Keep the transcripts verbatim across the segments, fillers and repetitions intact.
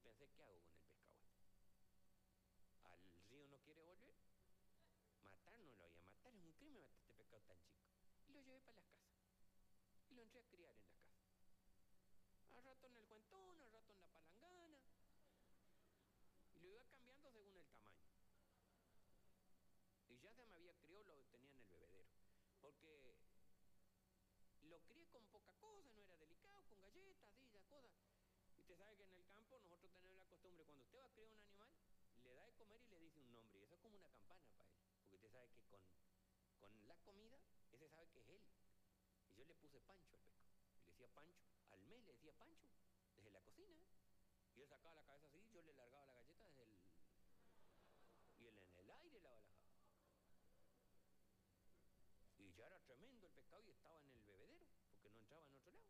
pensé, ¿qué hago con el pescado? ¿Al río no quiere volver? Matar no lo voy a matar, es un crimen matar este pescado tan chico. Y lo llevé para las casas. Y lo entré a criar en las casas. Al rato en el cuentón, al rato en la palangana. Y lo iba cambiando según el tamaño. Y ya se me había criado, lo tenía en el bebedero. Porque lo crié con poca cosa, no era delicado, con galletas y esas cosas. Y usted sabe que en el campo nosotros tenemos la costumbre, cuando usted va a criar un animal, le da de comer y le dice un nombre. Y eso es como una campana para él. Porque usted sabe que con, con la comida, ese sabe que es él. Y yo le puse Pancho al pescado. Y le decía Pancho. Al mes le decía Pancho. Desde la cocina. ¿eh? Y él sacaba la cabeza así, yo le largaba la galleta desde el... Y él en el aire la balajaba. Y ya era tremendo el pescado y estaba en el bebedero, porque no entraba en otro lado.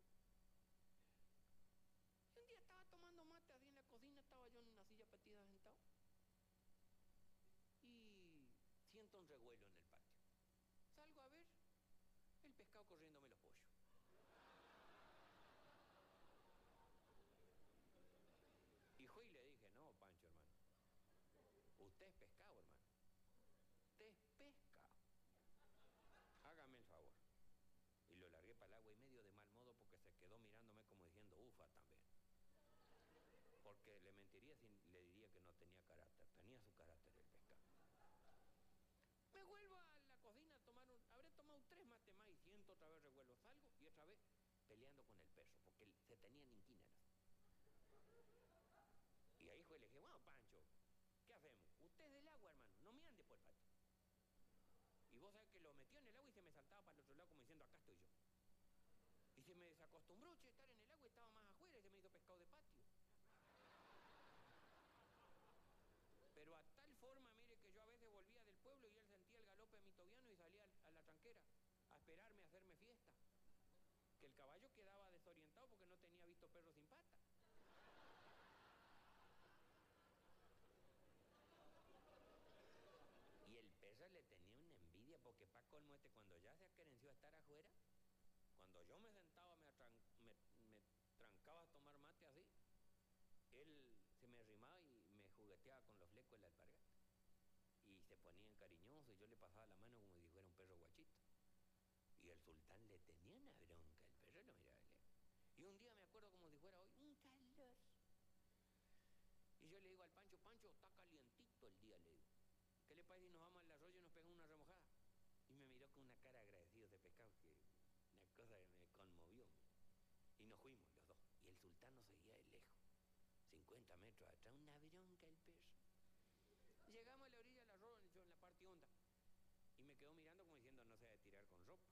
Y un día estaba tomando mate así en la cocina, estaba yo en una silla petida sentado. Y siento un revuelo en el patio. Salgo a ver el pescado corriéndome los pollos. Y fui y le dije, no, Pancho, hermano. Usted es pescado, hermano. Usted es pescado. Hágame el favor. Y lo largué para el agua y medio de mal modo porque se quedó mirándome como diciendo, ufa también. Porque le mentiría si le diría que no tenía carácter. Tenía su carácter el pescado. Me vuelvo a la cocina a tomar un... Habré tomado tres mates más y siento otra vez revuelo. Salgo y otra vez peleando con el perro porque él, se tenían inquíneras. Y ahí fue, le dije, bueno, Pancho, ¿qué hacemos? Usted es del agua, hermano, no me ande por el patio. Y vos sabés que lo metió en el agua y se me saltaba para el otro lado como diciendo, acá estoy yo. Y se me desacostumbró, che, estar en el agua y estaba más afuera y se me hizo pescado de patio. Pero a tal forma, mire, que yo a veces volvía del pueblo y él sentía el galope de mi tobiano y salía a la tranquera a esperarme a hacerme fiesta. Que el caballo quedaba desorientado porque no tenía visto perro sin pata. Y el perro le tenía una envidia porque pa' colmo este, cuando ya se acerenció a estar afuera, cuando yo me sentaba, me, atran, me, me trancaba a tomar mate así, él se me arrimaba y me jugueteaba con los flecos de la alpargata. Y se ponían cariñosos y yo le pasaba la mano como si fuera un perro guachito. Y el sultán le tenía una bronca, el perro lo miraba de lejos. Y un día me acuerdo como si fuera hoy, un calor. Y yo le digo al Pancho, Pancho, está calientito el día, le digo. ¿Qué le parece si nos vamos al arroyo y nos pegamos una remojada? Y me miró con una cara agradecido de pescado, que una cosa que me conmovió. Y nos fuimos los dos. Y el sultán nos seguía de lejos, cincuenta metros atrás, una bronca el perro. Llegamos a la orilla del arroyo, yo en la parte honda. Y me quedó mirando como diciendo, no se debe tirar con ropa.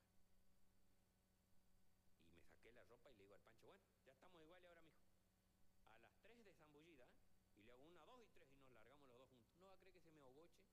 Y me saqué la ropa y le digo al Pancho, bueno, ya estamos iguales ahora, mijo. A las tres de zambullida, ¿eh? Y le hago una, dos y tres y nos largamos los dos juntos. ¿No va a creer que se me ahogoche?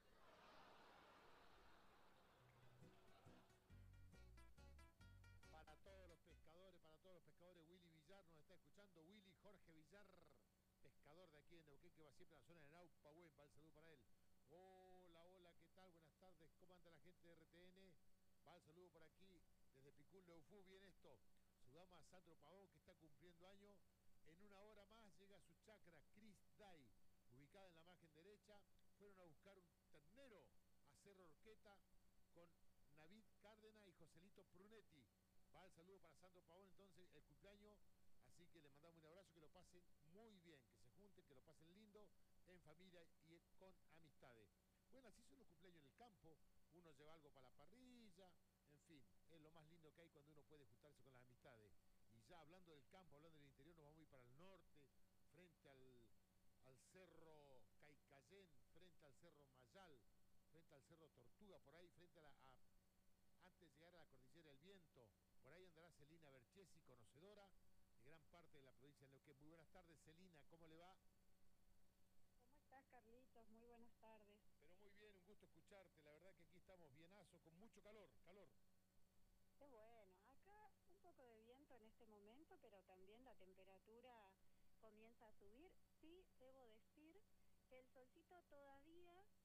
Para todos los pescadores, para todos los pescadores, Willy Villar nos está escuchando. Willy Jorge Villar, pescador de aquí en Neuquén, que va siempre a la zona de Naupahuén. Va el saludo para él. Hola, hola, ¿qué tal? Buenas tardes. ¿Cómo anda la gente de R T N? Va el saludo por aquí, desde Picún, Leufú. Bien esto. Saludamos a Sandro Pavón, que está cumpliendo año. En una hora más llega a su chacra, Chris Day, ubicada en la margen derecha. Fueron a buscar un ternero a Cerro Orqueta con Navid Cárdenas y Joselito Prunetti. Va el saludo para Sandro Pavón, entonces, el cumpleaños. Así que le mandamos un abrazo, que lo pasen muy bien, que se junten, que lo pasen lindo, en familia y con amistades. Bueno, así son los cumpleaños en el campo. Uno lleva algo para la parrilla, en fin, es lo más lindo que hay cuando uno puede juntarse con las amistades. Y ya hablando del campo, hablando del interior, nos vamos a ir para el norte, frente al, al cerro Caicayén, frente al cerro Mayal, frente al cerro Tortuga, por ahí, frente a la... A, antes de llegar a la cordillera del Viento. Por ahí andará Celina Berchesi, conocedora de gran parte de la provincia de Neuquén. Muy buenas tardes, Celina, ¿cómo le va? ¿Cómo estás, Carlitos? Muy buenas tardes. Pero muy bien, un gusto escucharte. La verdad que aquí estamos bienazo, con mucho calor, calor. Qué bueno. Acá un poco de viento en este momento, pero también la temperatura comienza a subir. Sí, debo decir que el solcito todavía